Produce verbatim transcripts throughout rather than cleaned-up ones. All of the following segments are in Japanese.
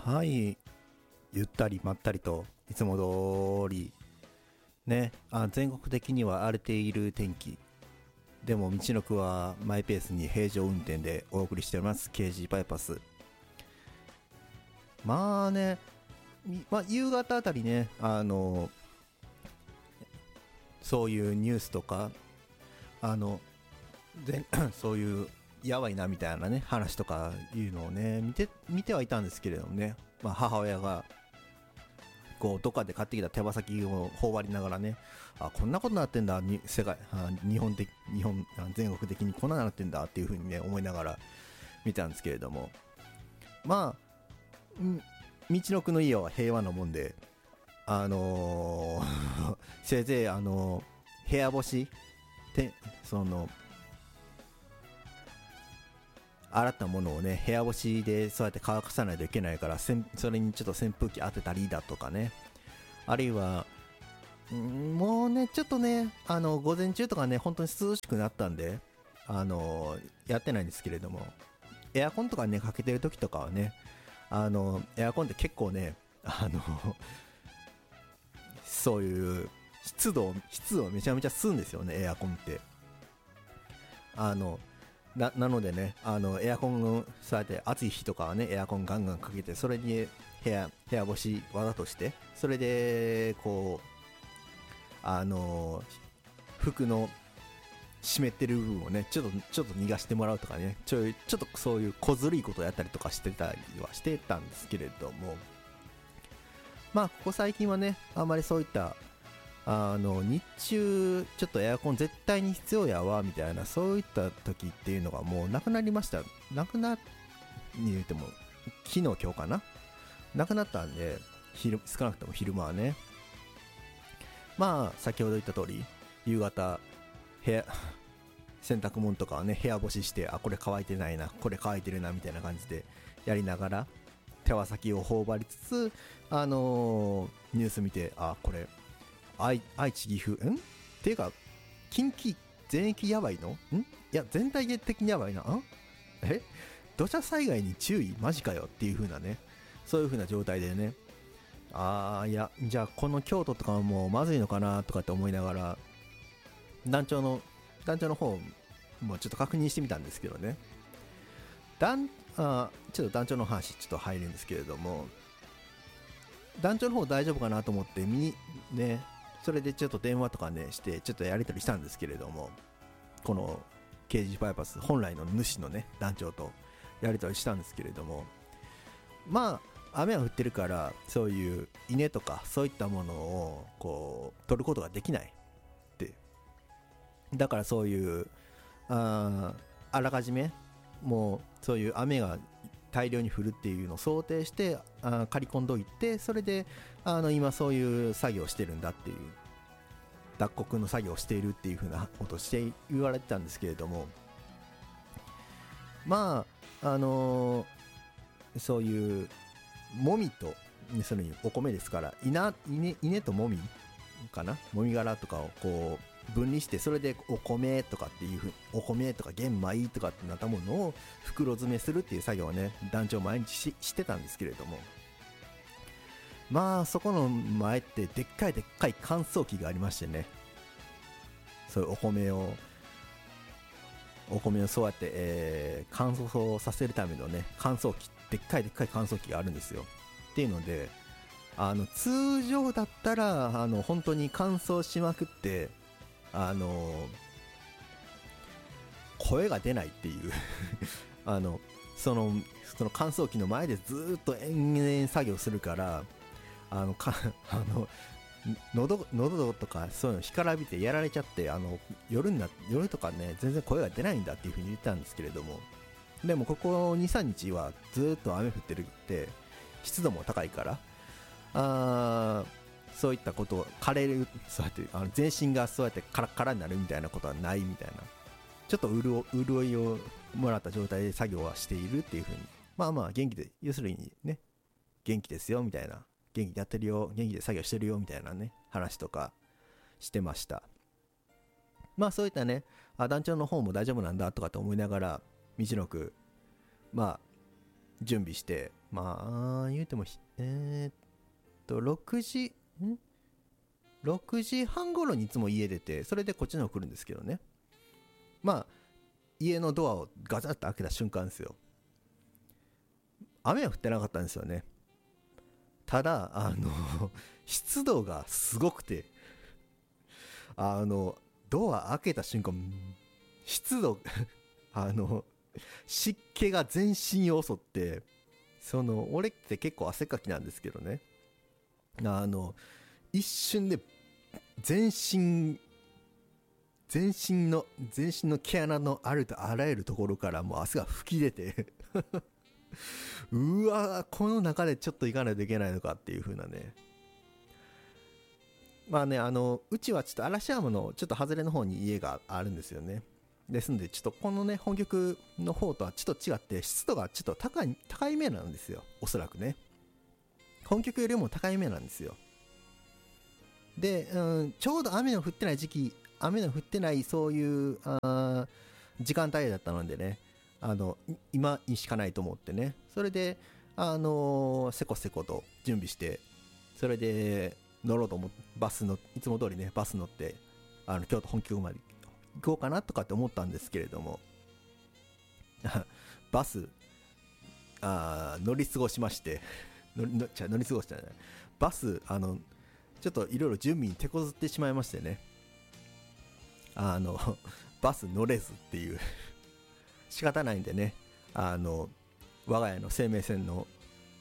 はい、ゆったりまったりといつも通りね、あ全国的には荒れている天気でも道のくはマイペースに平常運転でお送りしております ケージー バイパス。まあね、まあ、夕方あたりね、あのそういうニュースとかあの全そういうやばいなみたいなね話とかいうのをね見て見てはいたんですけれどもね、まあ、母親がこうどっかで買ってきた手羽先を頬張りながらね、あこんなことになってんだに世界あ日本的日本全国的にこんなになってんだっていう風にね思いながら見たんですけれども、まあ道のくの家は平和なもんで、あのー、せいぜいあのー、部屋干してその洗ったものをね部屋干しでそうやって乾かさないといけないから、それにちょっと扇風機当てたりだとかね、あるいはんもうねちょっとねあの午前中とかね本当に涼しくなったんであのやってないんですけれども、エアコンとかねかけてる時とかはね、あのエアコンって結構ねあのそういう湿度湿度をめちゃめちゃ吸うんですよね、エアコンって。あのな, なのでね、あのエアコンをそうやって暑い日とかはねエアコンガンガンかけて、それに部屋部屋干しわざとして、それでこうあの服の湿ってる部分をねちょっとちょっと逃がしてもらうとかね、ちょいちょっとそういう小ずるいことをやったりとかしてたりはしてたんですけれども、まあここ最近はねあんまりそういったあの日中ちょっとエアコン絶対に必要やわみたいなそういった時っていうのがもうなくなりました。なくなに言うても昨日今日かな、なくなったんで、昼少なくとも昼間はね、まあ先ほど言った通り夕方部屋洗濯物とかはね部屋干しして、あこれ乾いてないなこれ乾いてるなみたいな感じでやりながら手羽先を頬張りつつ、あのー、ニュース見て、あこれ愛, 愛知岐阜んっていうか近畿全域やばいのんいや全体的にやばいな、んえ土砂災害に注意マジかよっていう風なね、そういう風な状態でね、あーいやじゃあこの京都とかもまずいのかなとかって思いながら団長の団長の方もちょっと確認してみたんですけどね、団あちょっと団長の話ちょっと入るんですけれども、団長の方大丈夫かなと思ってみね、それでちょっと電話とかねしてちょっとやり取りしたんですけれども、この ケージー バイパス本来の主のね団長とやり取りしたんですけれども、まあ雨が降ってるからそういう稲とかそういったものをこう取ることができないって、だからそういうああらかじめもうそういう雨が大量に降るっていうのを想定してあ刈り込んどいて、それであの今そういう作業をしてるんだっていう、脱穀の作業をしているっていう風なことをして言われてたんですけれども、まああのー、そういうもみと要するにお米ですから、稲、稲、稲ともみかな、もみ殻とかをこう分離して、それでお米とかっていうふうお米とか玄米とかってなったものを袋詰めするっていう作業をね団長毎日 し, してたんですけれども、まあそこの前ってでっかいでっかい乾燥機がありましてね、そういうお米をお米をそうやって、えー、乾燥させるためのね乾燥機、でっかいでっかい乾燥機があるんですよ。っていうので、あの通常だったらあの本当に乾燥しまくってあの声が出ないっていうあのそのその乾燥機の前でずっと延々作業するから、あのかあの喉喉とかそういうの干からびてやられちゃって、あの夜にな夜とかね全然声が出ないんだっていう風に言ってたんですけれども、でもここ にさんにちはずっと雨降ってるって湿度も高いから、あそういったことを枯れる、そうやってあの全身がそうやってカラッカラになるみたいなことはないみたいな、ちょっと潤潤いをもらった状態で作業はしているっていう風に、まあまあ元気で、要するにね元気ですよみたいな、元気でやってるよ、元気で作業してるよみたいなね話とかしてました。まあそういったね、あ団長の方も大丈夫なんだとかと思いながら道のくまあ準備してまあ言うてもえー、っとろくじんろくじはん頃にいつも家出て、それでこっちの方来るんですけどね。まあ家のドアをガチャッと開けた瞬間ですよ、雨は降ってなかったんですよね。ただあの湿度がすごくて、あのドア開けた瞬間湿度あの湿気が全身を襲って、その俺って結構汗かきなんですけどね、あの一瞬で全身全身の全身の毛穴のあるとあらゆるところからもう汗が吹き出てうわー、この中でちょっと行かないといけないのかっていう風なね。まあね、あのうちはちょっと嵐山のちょっと外れの方に家があるんですよね。ですんでちょっとこのね本局の方とはちょっと違って湿度がちょっと高い高いめなんですよ、おそらくね。本局よりも高いめなんですよ。で、うん、ちょうど雨の降ってない時期、雨の降ってないそういうあ時間帯だったのでね、あの今にしかないと思ってね、それであのーせこせこと準備して、それで乗ろうと思って、バスのいつも通りねバス乗ってあの京都本局まで行こうかなとかって思ったんですけれどもバスあ乗り過ごしまして乗りのじゃ乗り過ごしたねバス、あのちょっといろいろ準備に手こずってしまいましてね、あのバス乗れずっていう仕方ないんでね、あの我が家の生命線の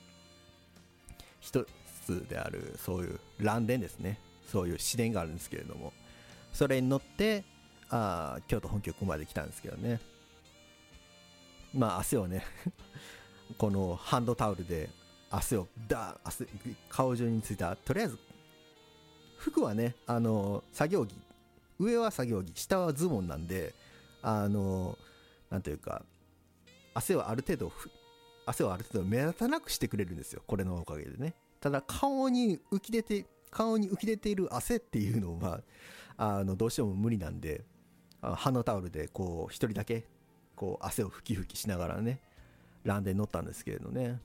一つであるそういう蘭電ですね、そういう市電があるんですけれども、それに乗ってあ京都本局まで来たんですけどね。まあ汗をねこのハンドタオルで汗をダー汗顔中についた、とりあえず服はね、あの作業着、上は作業着、下はズボンなんで、あのなんというか汗をある程度汗をある程度目立たなくしてくれるんですよ、これのおかげでね。ただ顔に浮き出て顔に浮き出ている汗っていうのはあのどうしても無理なんで、ハンドタオルでこう一人だけこう汗をふきふきしながらねランで乗ったんですけれどね。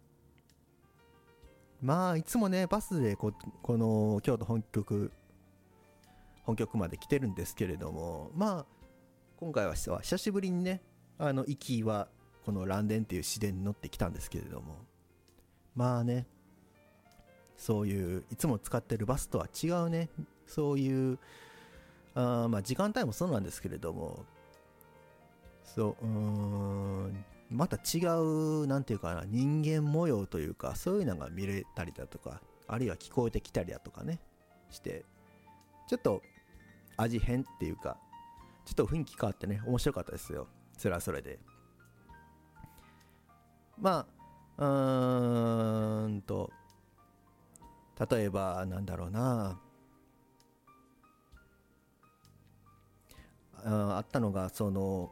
まあいつもねバスで こ, この京都本局本局まで来てるんですけれども、まあ今回は久しぶりにね、あの行きはこの蘭電っていう市電に乗ってきたんですけれども、まあね、そういういつも使ってるバスとは違うね、そういうあまあ時間帯もそうなんですけれども、そううーんまた違うなんていうかな、人間模様というかそういうのが見れたりだとか、あるいは聞こえてきたりだとかねして、ちょっと味変っていうかちょっと雰囲気変わってね面白かったですよ。それはそれで、まあうーんと例えばなんだろうな、ああったのがその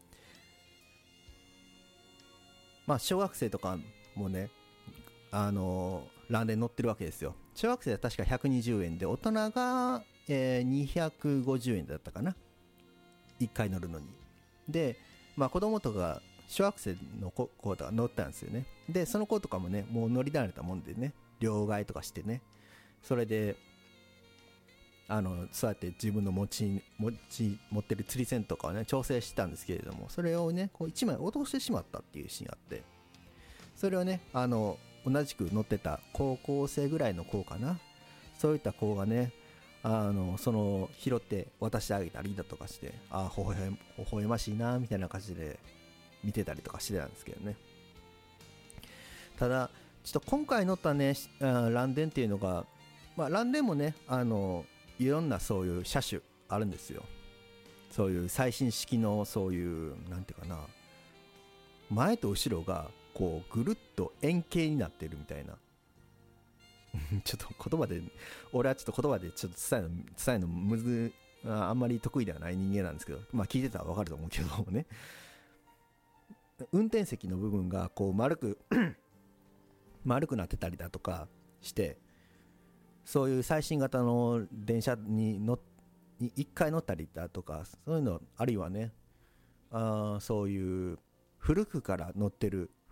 まあ小学生とかもね、あのランで乗ってるわけですよ。小学生は確かひゃくにじゅうえんで、大人が、えー、にひゃくごじゅうえんだったかな、いっかい乗るのに。でまあ子供とか小学生の子とか乗ったんですよね。でその子とかもねもう乗り慣れたもんでね、両替とかしてね、それであのそうやって自分の持ち持ち持ってる釣り線とかをね調整してたんですけれども、それをねこういちまい落としてしまったっていうシーンがあって、それをねあの同じく乗ってた高校生ぐらいの子かな、そういった子がねあのその拾って渡してあげたりだとかして、ああ微笑微笑ましいなみたいな感じで見てたりとかしてたんですけどね。ただちょっと今回乗ったねランデンっていうのが、まあランデンもねあのいろんなそういう車種あるんですよ。そういう最新式のそういうなんていうかな、前と後ろがこうぐるっと円形になってるみたいなちょっと言葉で俺はちょっと言葉でちょっと伝えるの伝えるのむずあんまり得意ではない人間なんですけど、まあ聞いてたらわかると思うけどもね、運転席の部分がこう丸く丸くなってたりだとかして、そういう最新型の電車に乗にいっかい乗ったりだとか、そういうの、あるいはねあそういう古くから乗ってる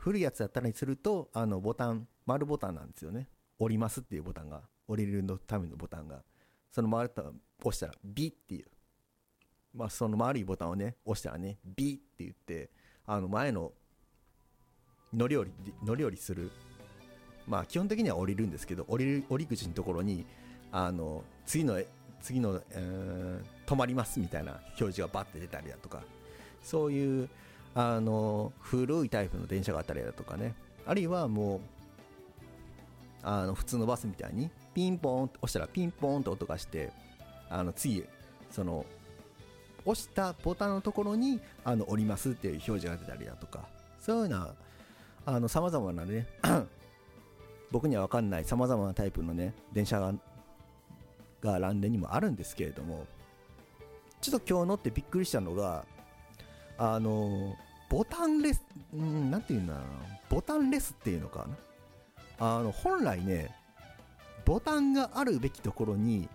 古いやつだったりすると、あのボタン、丸ボタンなんですよね。降りますっていうボタンが、降りるのためのボタンが、その丸ボタンを押したらビっていう、まあその丸いボタンをね押したらねビって言って、あの前の乗り降り乗り降りする、まあ基本的には降りるんですけど、降りる降り口のところにあの次の次の、えー、止まりますみたいな表示がバッて出たりだとか、そういうあの古いタイプの電車があったりだとかね、あるいはもうあの普通のバスみたいにピンポーンと押したらピンポーンと音がして、あの次その押したボタンのところにあの降りますっていう表示が出たりだとか、そういうようなあの様々なね僕には分かんない様々なタイプのね電車ががランデにもあるんですけれども、ちょっと今日乗ってびっくりしたのが、あのボタンレス、うん、なんていうんだろうな、ボタンレスっていうのかな、あの本来ねボタンがあるべきところに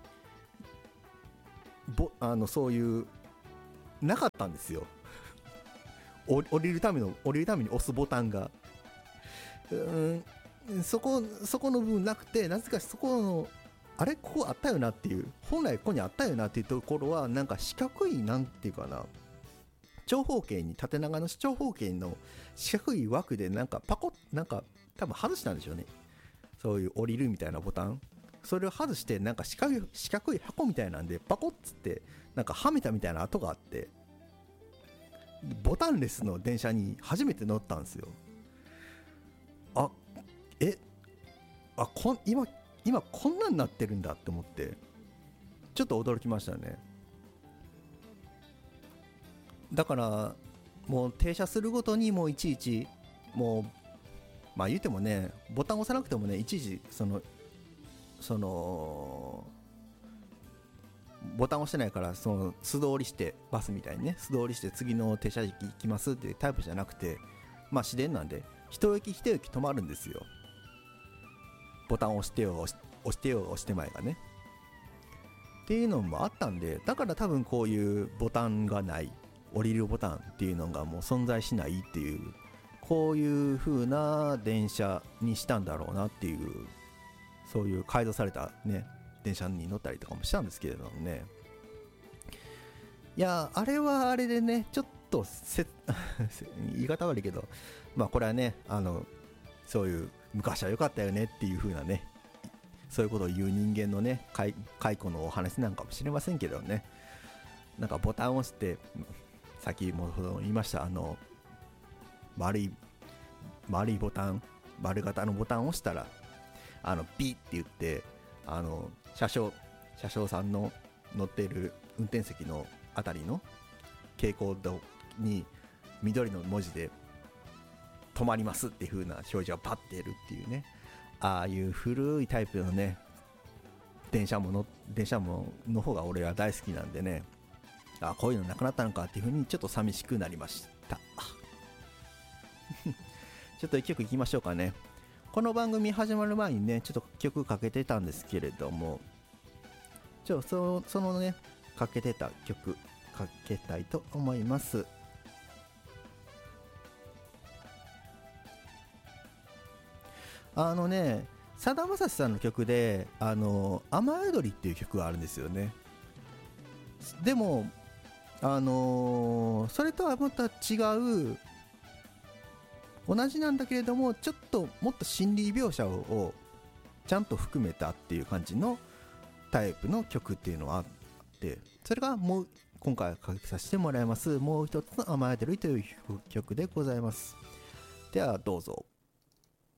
ぼあのそういうなかったんですよ降りるための降りるために押すボタンが、うーんそこそこの部分なくて、なぜかそこのあれここあったよなっていう、本来ここにあったよなっていうところはなんか四角い、なんていうかな、長方形に縦長の長方形の四角い枠でなんかパコッ、なんか多分外したんでしょうね、そういう降りるみたいなボタン、それを外してなんか四角い四角い箱みたいなんでパコッつってなんかはめたみたいな跡があって、ボタンレスの電車に初めて乗ったんですよ。あえあこん今今こんなんなってるんだって思ってちょっと驚きましたね。だからもう停車するごとにもういちいちもうまあ言うてもねボタン押さなくてもねいちいちそのそのボタン押してないから、その素通りしてバスみたいにね素通りして次の停車駅行きますっていうタイプじゃなくて、まあ市電なんで一駅一駅止まるんですよ。ボタン押してよ押し押してよ押してまいがねっていうのもあったんで、だから多分こういうボタンがない降りるボタンっていうのがもう存在しないっていう、こういう風な電車にしたんだろうなっていう、そういう改造されたね電車に乗ったりとかもしたんですけれどもね、いやあれはあれでねちょっとせ言い方悪いけど、まあこれはねあのそういう昔は良かったよねっていう風なね、そういうことを言う人間のね解雇のお話なんかもしれませんけどね、なんかボタンを押してさっきも言いました、あの丸い丸いボタン、丸型のボタンを押したらあのピッって言って、あの車掌車掌さんの乗っている運転席のあたりの蛍光灯に緑の文字で止まりますっていう風な表示がパッて出るっていうね、ああいう古いタイプのね電車もの電車もの方が俺は大好きなんでね、あこういうのなくなったのかっていう風にちょっと寂しくなりましたちょっと一曲いきましょうかね。この番組始まる前にねちょっと曲かけてたんですけれども、ちょそのそのねかけてた曲かけたいと思います。あのねさだまさしさんの曲であの雨宿りっていう曲があるんですよね。でもあのー、それとはまた違う、同じなんだけれどもちょっともっと心理描写をちゃんと含めたっていう感じのタイプの曲っていうのはあって、それがもう今回かけさせてもらいますもう一つの雨宿りという曲でございます。ではどうぞ。